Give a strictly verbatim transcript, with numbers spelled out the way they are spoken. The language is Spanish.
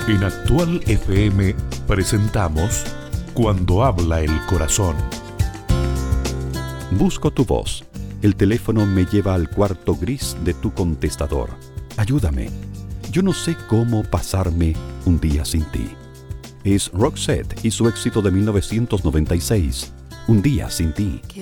En Actual F M presentamos Cuando habla el corazón. Busco tu voz. El teléfono me lleva al cuarto gris de tu contestador. Ayúdame. Yo no sé cómo pasarme un día sin ti. Es Roxette y su éxito de mil novecientos noventa y seis, Un día sin ti.